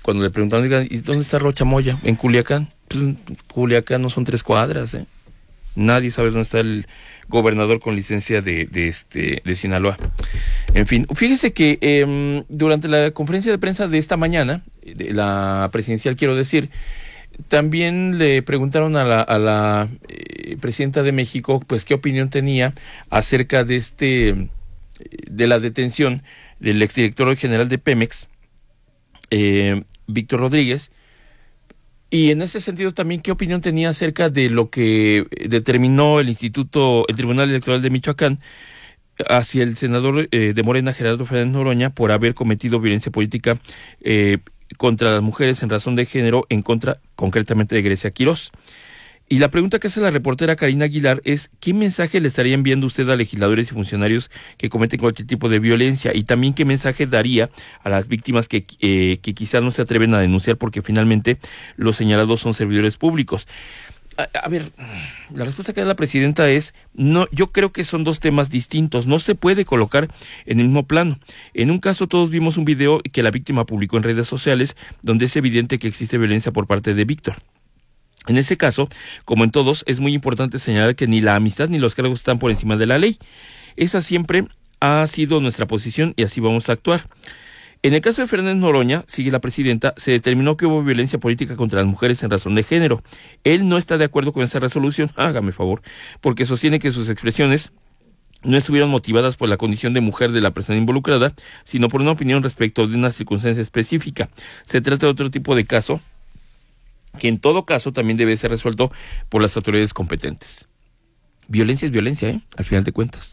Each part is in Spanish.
cuando le preguntaron, oigan, ¿y dónde está Rocha Moya? En Culiacán. Pues, Culiacán no son 3 cuadras, ¿eh? Nadie sabe dónde está el gobernador con licencia de Sinaloa. En fin, fíjese que durante la conferencia de prensa de esta mañana, de la presidencial quiero decir, también le preguntaron a la presidenta de México, pues qué opinión tenía acerca de la detención del exdirector general de Pemex, Víctor Rodríguez, y en ese sentido también qué opinión tenía acerca de lo que determinó el Tribunal Electoral de Michoacán hacia el senador de Morena, Gerardo Fernández Noroña, por haber cometido violencia política contra las mujeres en razón de género, en contra concretamente de Grecia Quirós. Y la pregunta que hace la reportera Karina Aguilar es, ¿qué mensaje le estaría enviando usted a legisladores y funcionarios que cometen cualquier tipo de violencia? Y también, ¿qué mensaje daría a las víctimas que quizás no se atreven a denunciar porque finalmente los señalados son servidores públicos? A ver, la respuesta que da la presidenta es, no, yo creo que son 2 temas distintos, no se puede colocar en el mismo plano. En un caso todos vimos un video que la víctima publicó en redes sociales donde es evidente que existe violencia por parte de Víctor. En ese caso, como en todos, es muy importante señalar que ni la amistad ni los cargos están por encima de la ley. Esa siempre ha sido nuestra posición y así vamos a actuar. En el caso de Fernández Noroña, sigue la presidenta, se determinó que hubo violencia política contra las mujeres en razón de género. Él no está de acuerdo con esa resolución, hágame favor, porque sostiene que sus expresiones no estuvieron motivadas por la condición de mujer de la persona involucrada, sino por una opinión respecto de una circunstancia específica. Se trata de otro tipo de caso, que en todo caso también debe ser resuelto por las autoridades competentes. Violencia es violencia, al final de cuentas.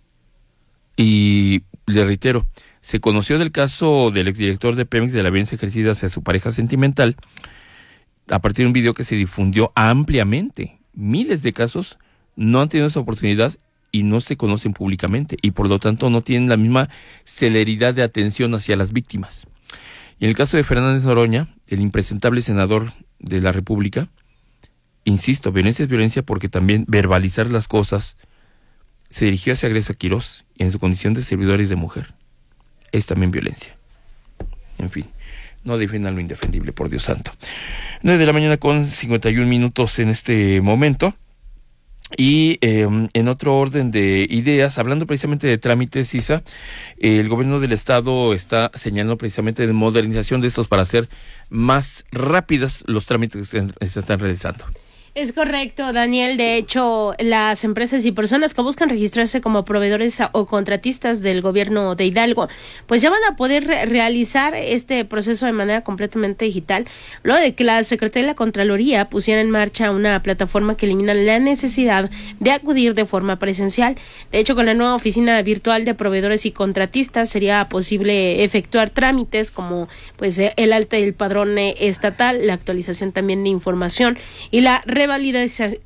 Y le reitero, se conoció del caso del exdirector de Pemex de la violencia ejercida hacia su pareja sentimental a partir de un video que se difundió ampliamente. Miles de casos no han tenido esa oportunidad y no se conocen públicamente y por lo tanto no tienen la misma celeridad de atención hacia las víctimas. Y en el caso de Fernández Noroña, el impresentable senador de la República, insisto, violencia es violencia porque también verbalizar las cosas se dirigió hacia Grecia Quirós en su condición de servidora y de mujer. Es también violencia. En fin, no defiendan lo indefendible, por Dios santo. 9 de la mañana con 51 minutos en este momento. Y en otro orden de ideas, hablando precisamente de trámites, Isa, el gobierno del estado está señalando precisamente de modernización de estos para hacer más rápidas los trámites que se están realizando. Es correcto, Daniel. De hecho, las empresas y personas que buscan registrarse como proveedores o contratistas del gobierno de Hidalgo, pues ya van a poder realizar este proceso de manera completamente digital, luego de que la Secretaría de la Contraloría pusiera en marcha una plataforma que elimina la necesidad de acudir de forma presencial. De hecho, con la nueva oficina virtual de proveedores y contratistas sería posible efectuar trámites como pues el alta del padrón estatal, la actualización también de información y la revalidación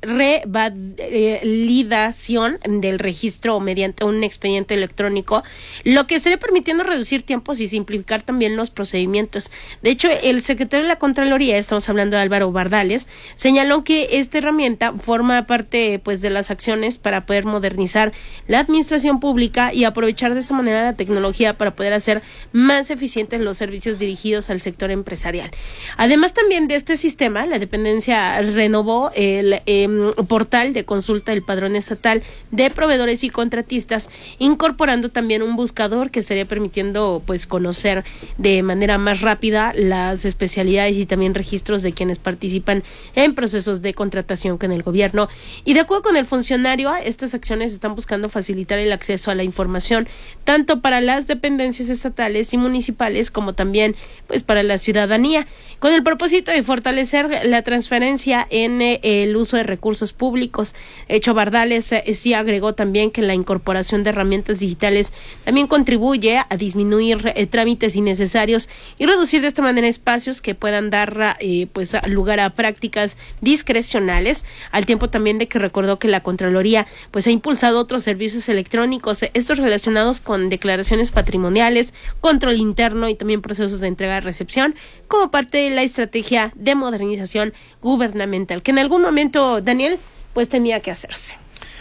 del registro mediante un expediente electrónico, lo que estaría permitiendo reducir tiempos y simplificar también los procedimientos. De hecho, el secretario de la Contraloría, estamos hablando de Álvaro Bardales, señaló que esta herramienta forma parte pues de las acciones para poder modernizar la administración pública y aprovechar de esta manera la tecnología para poder hacer más eficientes los servicios dirigidos al sector empresarial. Además también de este sistema, la dependencia renovó el portal de consulta del padrón estatal de proveedores y contratistas, incorporando también un buscador que estaría permitiendo pues conocer de manera más rápida las especialidades y también registros de quienes participan en procesos de contratación con el gobierno. Y de acuerdo con el funcionario, estas acciones están buscando facilitar el acceso a la información tanto para las dependencias estatales y municipales como también pues para la ciudadanía, con el propósito de fortalecer la transferencia en el uso de recursos públicos. Hecho, Bardales sí agregó también que la incorporación de herramientas digitales también contribuye a disminuir trámites innecesarios y reducir de esta manera espacios que puedan dar pues lugar a prácticas discrecionales, al tiempo también de que recordó que la Contraloría pues ha impulsado otros servicios electrónicos, estos relacionados con declaraciones patrimoniales, control interno y también procesos de entrega-recepción, como parte de la estrategia de modernización gubernamental, que en algún momento, Daniel, pues tenía que hacerse.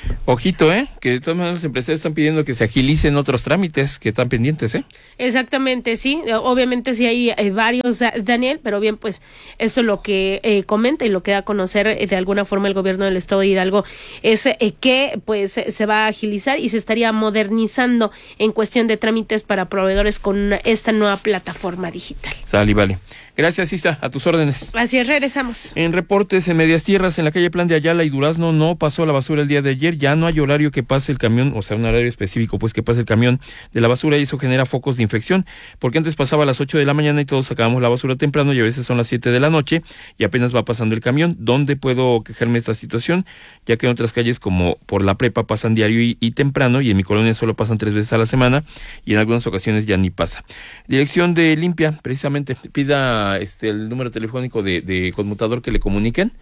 Ojito, que de todas maneras los empresarios están pidiendo que se agilicen otros trámites que están pendientes, Exactamente, sí. Obviamente sí hay varios, Daniel, pero bien, pues eso es lo que comenta y lo que da a conocer de alguna forma el gobierno del estado de Hidalgo es que pues se va a agilizar y se estaría modernizando en cuestión de trámites para proveedores con esta nueva plataforma digital. Sale, vale. Gracias, Isa, a tus órdenes. Así es, regresamos. En reportes, en Medias Tierras, en la calle Plan de Ayala y Durazno, no pasó la basura el día de ayer. Ya no hay horario que pase el camión, o sea, un horario específico, pues que pase el camión de la basura, y eso genera focos de infección, porque antes pasaba a las 8 de la mañana y todos sacábamos la basura temprano, y a veces son las 7 de la noche y apenas va pasando el camión. ¿Dónde puedo quejarme de esta situación? Ya que en otras calles, como por la prepa, pasan diario y temprano, y en mi colonia solo pasan 3 veces a la semana, y en algunas ocasiones ya ni pasa. Dirección de Limpia, precisamente, pida el número telefónico de conmutador que le comuniquen,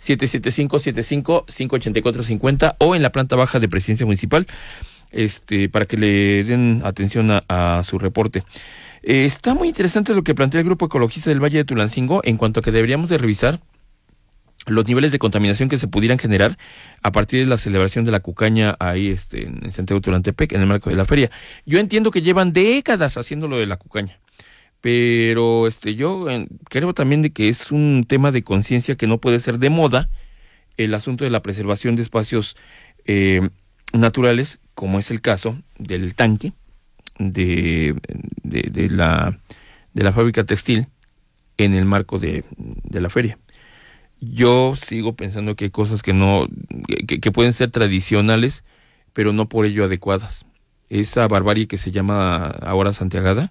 775-75-584-50, o en la planta baja de Presidencia Municipal, para que le den atención a su reporte. Está muy interesante lo que plantea el Grupo Ecologista del Valle de Tulancingo en cuanto a que deberíamos de revisar los niveles de contaminación que se pudieran generar a partir de la celebración de la cucaña ahí en Santiago Tulantepec, en el marco de la feria. Yo entiendo que llevan décadas haciendo lo de la cucaña, pero yo creo también de que es un tema de conciencia que no puede ser de moda el asunto de la preservación de espacios naturales, como es el caso del tanque de la fábrica textil en el marco de la feria. Yo sigo pensando que hay cosas que pueden ser tradicionales, pero no por ello adecuadas. Esa barbarie que se llama ahora Santiagada,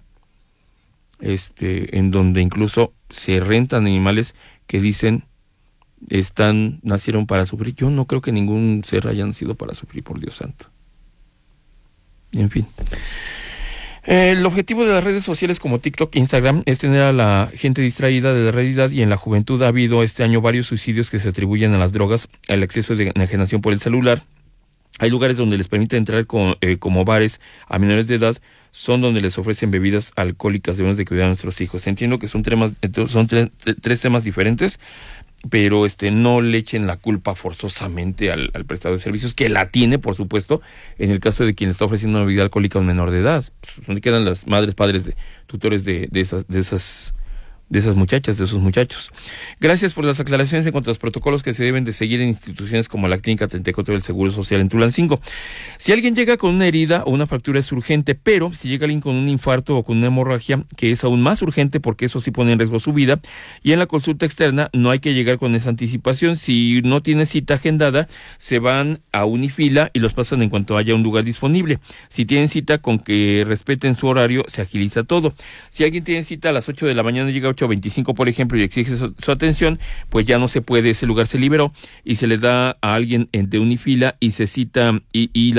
en donde incluso se rentan animales que dicen nacieron para sufrir. Yo no creo que ningún ser haya nacido para sufrir, por Dios santo. En fin. El objetivo de las redes sociales como TikTok e Instagram es tener a la gente distraída de la realidad, y en la juventud ha habido este año varios suicidios que se atribuyen a las drogas, al exceso de enajenación por el celular. Hay lugares donde les permite entrar como bares a menores de edad, son donde les ofrecen bebidas alcohólicas. Debemos de cuidar a nuestros hijos. Entiendo que son tres temas diferentes, pero no le echen la culpa forzosamente al prestador de servicios, que la tiene, por supuesto, en el caso de quien está ofreciendo una bebida alcohólica a un menor de edad. ¿Dónde quedan las madres, padres, tutores de esas muchachas, de esos muchachos? Gracias por las aclaraciones en cuanto a los protocolos que se deben de seguir en instituciones como la Clínica 34 del Seguro Social en Tulancingo. Si alguien llega con una herida o una fractura es urgente, pero si llega alguien con un infarto o con una hemorragia, que es aún más urgente porque eso sí pone en riesgo su vida, y en la consulta externa no hay que llegar con esa anticipación. Si no tiene cita agendada, se van a unifila y los pasan en cuanto haya un lugar disponible. Si tienen cita, con que respeten su horario, se agiliza todo. Si alguien tiene cita a las 8 de la mañana, llega a 8:25, por ejemplo, y exige su atención, pues ya no se puede, ese lugar se liberó y se le da a alguien de unifila y se cita, y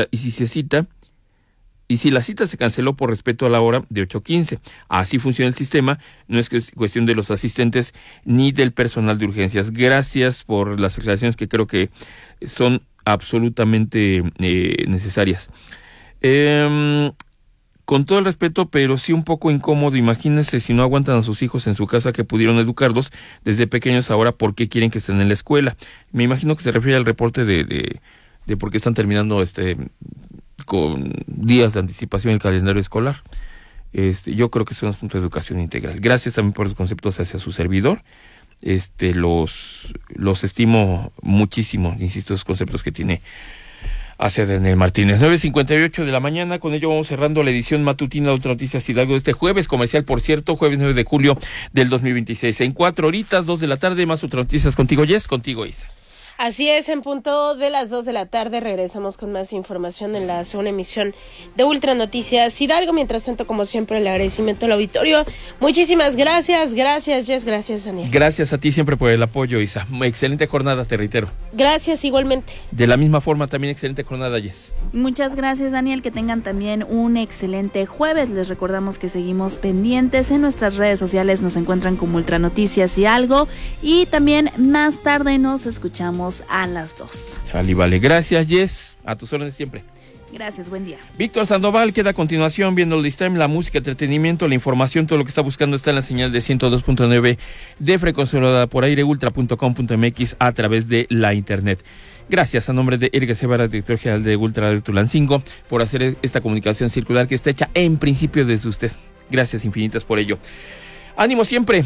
si la cita se canceló por respeto a la hora, de 8:15. Así funciona el sistema, no es cuestión de los asistentes ni del personal de urgencias. Gracias por las aclaraciones que creo que son absolutamente necesarias. Con todo el respeto, pero sí un poco incómodo. Imagínense si no aguantan a sus hijos en su casa, que pudieron educarlos desde pequeños, ahora ¿por qué quieren que estén en la escuela? Me imagino que se refiere al reporte de por qué están terminando con días de anticipación el calendario escolar. Yo creo que es un asunto de educación integral. Gracias también por los conceptos hacia su servidor. Los estimo muchísimo, insisto, los conceptos que tiene hacia Daniel Martínez. 9:58 de la mañana, con ello vamos cerrando la edición matutina de Ultra Noticias Hidalgo de este jueves comercial, por cierto, jueves 9 de julio del 2026. En 4 horitas, 2 de la tarde, más Ultra Noticias contigo, Jess, contigo, Isa. Así es, en punto de las 2 de la tarde regresamos con más información en la segunda emisión de Ultra Noticias Hidalgo. Mientras tanto, como siempre, el agradecimiento al auditorio. Muchísimas gracias, Jess, gracias, Daniel. Gracias a ti siempre por el apoyo, Isa. Excelente jornada, te reitero. Gracias, igualmente. De la misma forma, también excelente jornada, Jess. Muchas gracias, Daniel, que tengan también un excelente jueves. Les recordamos que seguimos pendientes en nuestras redes sociales, nos encuentran como Ultra Noticias Hidalgo, y también más tarde nos escuchamos a las 2. Sale, vale. Gracias, Jess. A tus órdenes siempre. Gracias, buen día. Víctor Sandoval queda a continuación viendo el Listime, la música, entretenimiento, la información, todo lo que está buscando está en la señal de 102.9 de frecuencia modulada por aire, ultra.com.mx a través de la internet. Gracias a nombre de Erika Severa, director general de Ultra de Tulancingo, por hacer esta comunicación circular que está hecha en principio desde usted. Gracias infinitas por ello. Ánimo siempre.